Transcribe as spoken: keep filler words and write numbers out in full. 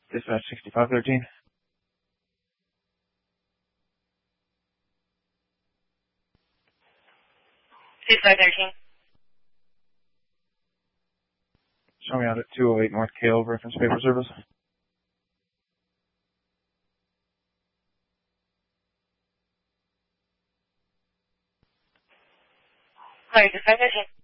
Dispatch sixty-five thirteen. sixty-five thirteen. Show me out at two oh eight North Kale, reference paper service. Sorry, sixty-five thirteen.